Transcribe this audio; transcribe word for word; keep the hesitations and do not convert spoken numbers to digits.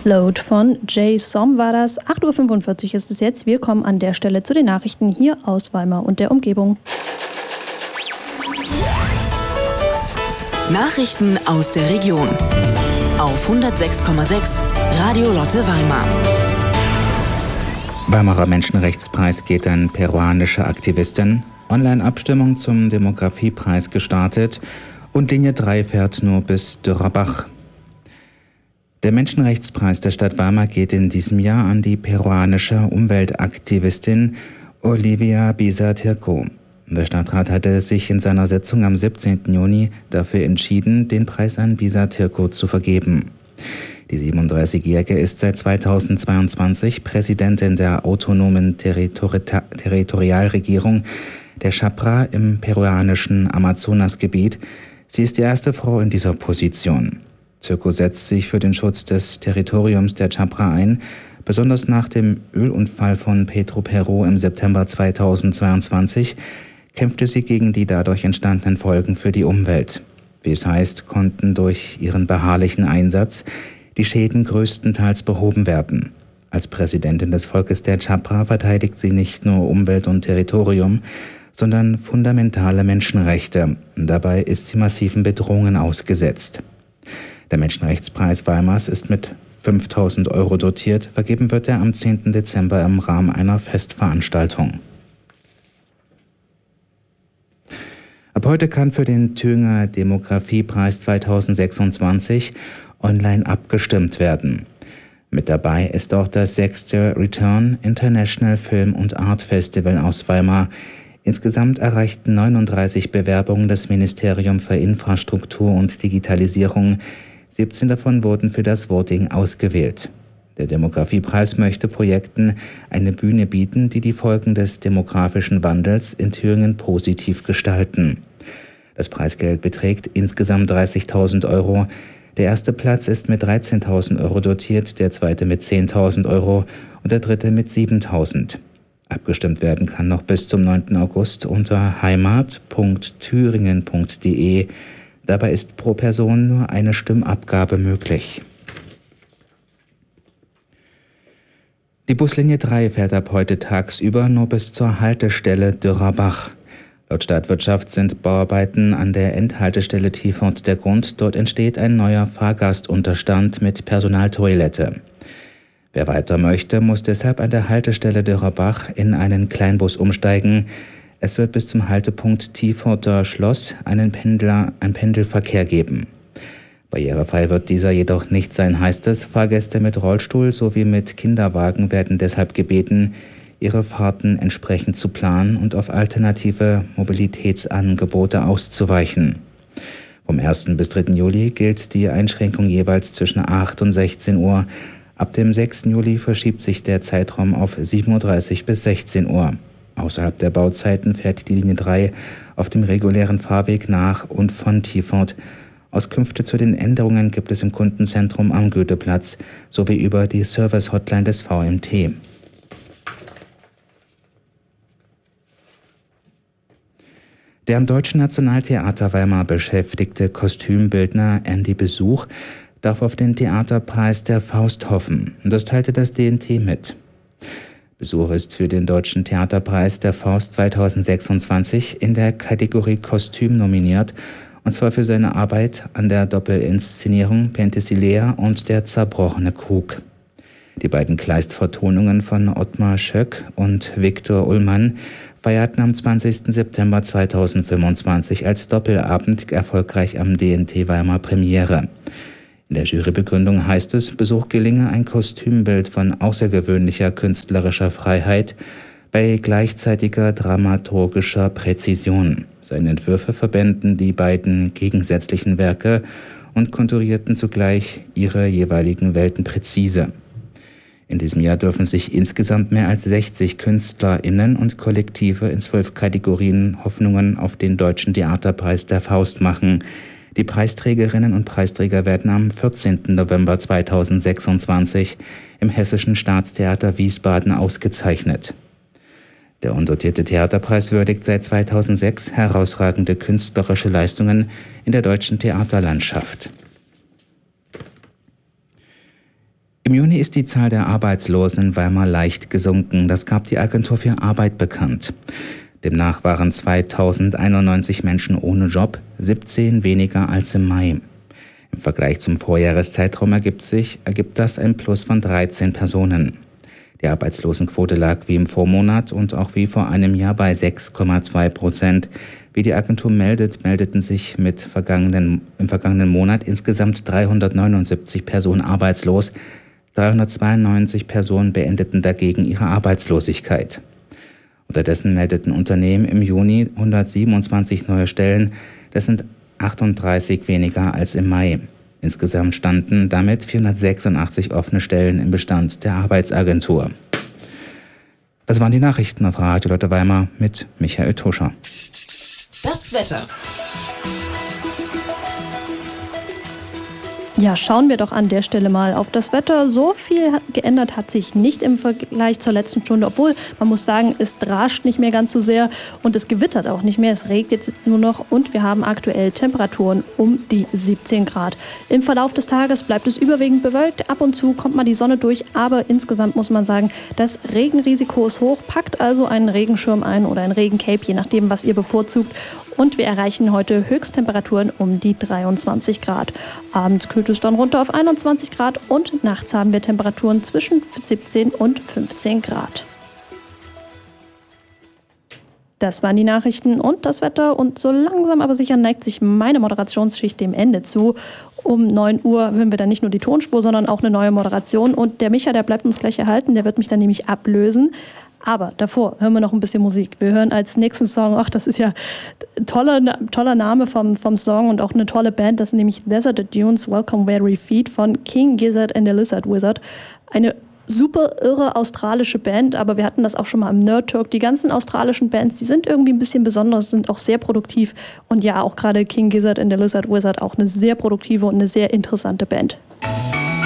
Explode von Jay Som war das. acht Uhr fünfundvierzig ist es jetzt. Wir kommen an der Stelle zu den Nachrichten hier aus Weimar und der Umgebung. Nachrichten aus der Region auf hundertsechs Komma sechs Radio Lotte Weimar. Weimarer Menschenrechtspreis geht an peruanische Aktivistin. Online-Abstimmung zum Demografiepreis gestartet und Linie drei fährt nur bis Dürrerbach. Der Menschenrechtspreis der Stadt Weimar geht in diesem Jahr an die peruanische Umweltaktivistin Olivia Bisa-Tirco. Der Stadtrat hatte sich in seiner Sitzung am siebzehnten Juni dafür entschieden, den Preis an Bisa-Tirco zu vergeben. Die siebenunddreißigjährige ist seit zweitausendzweiundzwanzig Präsidentin der autonomen Territori- Territorialregierung der Chapra im peruanischen Amazonasgebiet. Sie ist die erste Frau in dieser Position. Tirco setzt sich für den Schutz des Territoriums der Chapra ein. Besonders nach dem Ölunfall von Petro Perro im September zweitausendzweiundzwanzig kämpfte sie gegen die dadurch entstandenen Folgen für die Umwelt. Wie es heißt, konnten durch ihren beharrlichen Einsatz die Schäden größtenteils behoben werden. Als Präsidentin des Volkes der Chapra verteidigt sie nicht nur Umwelt und Territorium, sondern fundamentale Menschenrechte. Dabei ist sie massiven Bedrohungen ausgesetzt. Der Menschenrechtspreis Weimars ist mit fünftausend Euro dotiert. Vergeben wird er am zehnten Dezember im Rahmen einer Festveranstaltung. Ab heute kann für den Thüringer Demografiepreis zweitausendsechsundzwanzig online abgestimmt werden. Mit dabei ist auch das sechste Return International Film und Art Festival aus Weimar. Insgesamt erreichten neununddreißig Bewerbungen das Ministerium für Infrastruktur und Digitalisierung. siebzehn davon wurden für das Voting ausgewählt. Der Demografiepreis möchte Projekten eine Bühne bieten, die die Folgen des demografischen Wandels in Thüringen positiv gestalten. Das Preisgeld beträgt insgesamt dreißigtausend Euro. Der erste Platz ist mit dreizehntausend Euro dotiert, der zweite mit zehntausend Euro und der dritte mit siebentausend. Abgestimmt werden kann noch bis zum neunten August unter heimat punkt thüringen punkt de. Dabei ist pro Person nur eine Stimmabgabe möglich. Die Buslinie drei fährt ab heute tagsüber nur bis zur Haltestelle Dürrerbach. Laut Stadtwirtschaft sind Bauarbeiten an der Endhaltestelle Tiefort der Grund. Dort entsteht ein neuer Fahrgastunterstand mit Personaltoilette. Wer weiter möchte, muss deshalb an der Haltestelle Dürrerbach in einen Kleinbus umsteigen. Es wird bis zum Haltepunkt Tieforter Schloss einen Pendler, einen Pendelverkehr geben. Barrierefrei wird dieser jedoch nicht sein, heißt es. Fahrgäste mit Rollstuhl sowie mit Kinderwagen werden deshalb gebeten, ihre Fahrten entsprechend zu planen und auf alternative Mobilitätsangebote auszuweichen. Vom ersten bis dritten Juli gilt die Einschränkung jeweils zwischen acht und sechzehn Uhr. Ab dem sechsten Juli verschiebt sich der Zeitraum auf sieben Uhr dreißig bis sechzehn Uhr. Außerhalb der Bauzeiten fährt die Linie drei auf dem regulären Fahrweg nach und von Tiefort. Auskünfte zu den Änderungen gibt es im Kundenzentrum am Goetheplatz sowie über die Service-Hotline des V M T. Der am Deutschen Nationaltheater Weimar beschäftigte Kostümbildner Andy Besuch darf auf den Theaterpreis der Faust hoffen. Das teilte das D N T mit. Besuch ist für den Deutschen Theaterpreis der Faust zweitausendsechsundzwanzig in der Kategorie Kostüm nominiert, und zwar für seine Arbeit an der Doppelinszenierung Penthesilea und der zerbrochene Krug. Die beiden Kleist-Vertonungen von Ottmar Schöck und Viktor Ullmann feierten am zwanzigsten September zweitausendfünfundzwanzig als Doppelabend erfolgreich am D N T Weimar Premiere. In der Jurybegründung heißt es, Besuch gelinge ein Kostümbild von außergewöhnlicher künstlerischer Freiheit bei gleichzeitiger dramaturgischer Präzision. Seine Entwürfe verbänden die beiden gegensätzlichen Werke und konturierten zugleich ihre jeweiligen Welten präzise. In diesem Jahr dürfen sich insgesamt mehr als sechzig KünstlerInnen und Kollektive in zwölf Kategorien Hoffnungen auf den Deutschen Theaterpreis der Faust machen. Die Preisträgerinnen und Preisträger werden am vierzehnten November zweitausendsechsundzwanzig im Hessischen Staatstheater Wiesbaden ausgezeichnet. Der undotierte Theaterpreis würdigt seit zweitausendsechs herausragende künstlerische Leistungen in der deutschen Theaterlandschaft. Im Juni ist die Zahl der Arbeitslosen in Weimar leicht gesunken. Das gab die Agentur für Arbeit bekannt. Demnach waren zweitausendeinundneunzig Menschen ohne Job, siebzehn weniger als im Mai. Im Vergleich zum Vorjahreszeitraum ergibt sich, ergibt das ein Plus von dreizehn Personen. Die Arbeitslosenquote lag wie im Vormonat und auch wie vor einem Jahr bei sechs Komma zwei Prozent. Wie die Agentur meldet, meldeten sich mit vergangenen, im vergangenen Monat insgesamt dreihundertneunundsiebzig Personen arbeitslos. dreihundertzweiundneunzig Personen beendeten dagegen ihre Arbeitslosigkeit. Unterdessen meldeten Unternehmen im Juni hundertsiebenundzwanzig neue Stellen. Das sind achtunddreißig weniger als im Mai. Insgesamt standen damit vierhundertsechsundachtzig offene Stellen im Bestand der Arbeitsagentur. Das waren die Nachrichten auf Radio Lotte Weimar mit Michael Tuscher. Das Wetter. Ja, schauen wir doch an der Stelle mal auf das Wetter. So viel geändert hat sich nicht im Vergleich zur letzten Stunde, obwohl man muss sagen, es rascht nicht mehr ganz so sehr und es gewittert auch nicht mehr. Es regnet jetzt nur noch und wir haben aktuell Temperaturen um die siebzehn Grad. Im Verlauf des Tages bleibt es überwiegend bewölkt. Ab und zu kommt mal die Sonne durch, aber insgesamt muss man sagen, das Regenrisiko ist hoch. Packt also einen Regenschirm ein oder ein Regencape, je nachdem, was ihr bevorzugt. Und wir erreichen heute Höchsttemperaturen um die dreiundzwanzig Grad. Abends kühlt es dann runter auf einundzwanzig Grad und nachts haben wir Temperaturen zwischen siebzehn und fünfzehn Grad. Das waren die Nachrichten und das Wetter und so langsam aber sicher neigt sich meine Moderationsschicht dem Ende zu. Um neun Uhr hören wir dann nicht nur die Tonspur, sondern auch eine neue Moderation und der Micha, der bleibt uns gleich erhalten, der wird mich dann nämlich ablösen. Aber davor hören wir noch ein bisschen Musik. Wir hören als nächsten Song, ach, das ist ja ein toller, toller Name vom, vom Song und auch eine tolle Band, das ist nämlich Desert Dunes, Welcome Weary Feet von King Gizzard and the Lizard Wizard. Eine super irre australische Band, aber wir hatten das auch schon mal im Nerd Talk. Die ganzen australischen Bands, die sind irgendwie ein bisschen besonders, sind auch sehr produktiv. Und ja, auch gerade King Gizzard and the Lizard Wizard, auch eine sehr produktive und eine sehr interessante Band.